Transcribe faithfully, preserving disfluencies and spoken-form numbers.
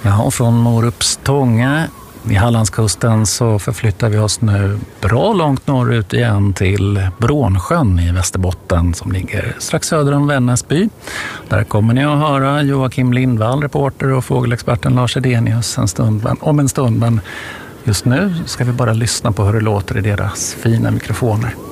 Ja, och från Morupstånga vid Hallandskusten så förflyttar vi oss nu bra långt norrut igen till Brånsjön i Västerbotten som ligger strax söder om Vännäsby. Där kommer ni att höra Joakim Lindvall, reporter, och fågelexperten Lars Edenius en stund, om en stund. Men just nu ska vi bara lyssna på hur det låter i deras fina mikrofoner.